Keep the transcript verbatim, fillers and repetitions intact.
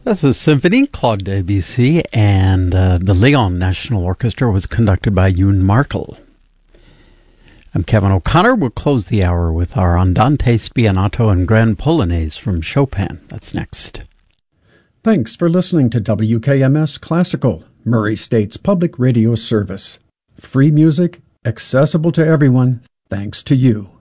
That's a symphony, Claude Debussy, and uh, the Leon National Orchestra was conducted by Yoon Martel. I'm Kevin O'Connor. We'll close the hour with our Andante Spianato and Grand Polonaise from Chopin. That's next. Thanks for listening to W K M S Classical, Murray State's public radio service. Free music, accessible to everyone, thanks to you.